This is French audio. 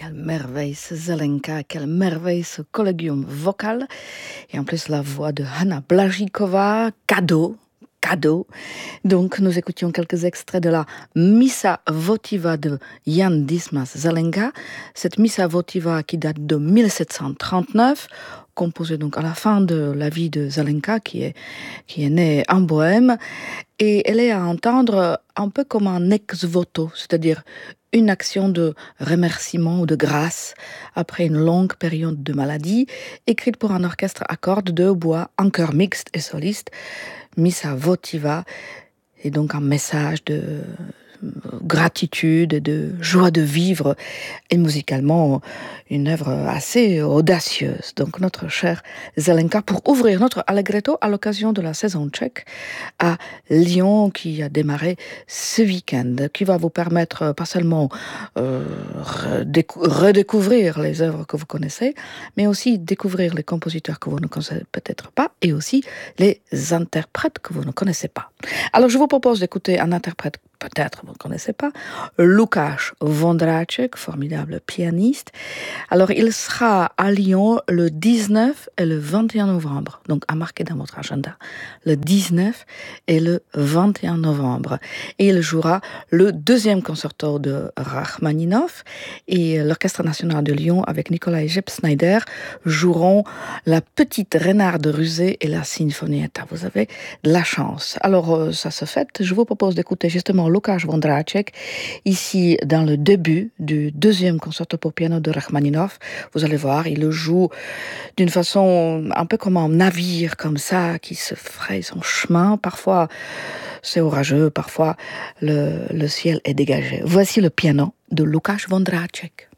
quelle merveille ce Zelenka, quelle merveille ce collégium vocal. Et en plus la voix de Hanna Blažíková, cadeau. Donc nous écoutions quelques extraits de la Missa votiva de Jan Dismas Zelenka. Cette Missa votiva qui date de 1739, composée donc à la fin de la vie de Zelenka, qui est né en Bohême. Et elle est à entendre un peu comme un ex voto, c'est-à-dire une action de remerciement ou de grâce après une longue période de maladie, écrite pour un orchestre à cordes, deux bois, en chœur mixte et soliste, Missa votiva, et donc un message de gratitude et de joie de vivre, et musicalement une œuvre assez audacieuse. Donc notre cher Zelenka, pour ouvrir notre Allegretto à l'occasion de la saison tchèque à Lyon, qui a démarré ce week-end, qui va vous permettre pas seulement redécouvrir les œuvres que vous connaissez, mais aussi découvrir les compositeurs que vous ne connaissez peut-être pas, et aussi les interprètes que vous ne connaissez pas. Alors je vous propose d'écouter un interprète peut-être vous ne connaissez pas, Lukáš Vondráček, formidable pianiste. Alors il sera à Lyon le 19 et le 21 novembre, donc à marquer dans votre agenda, le 19 et le 21 novembre. Et il jouera le deuxième concerto de Rachmaninov, et l'Orchestre national de Lyon avec Nikolai Jeb-Snyder joueront la petite Renarde rusée et la Sinfonietta. Vous avez de la chance. Alors ça se fait, je vous propose d'écouter justement Lukáš Vondráček, ici dans le début du deuxième concerto pour piano de Rachmaninov. Vous allez voir, il le joue d'une façon un peu comme un navire comme ça, qui se fraye son chemin. Parfois c'est orageux, parfois le ciel est dégagé. Voici le piano de Lukáš Vondráček.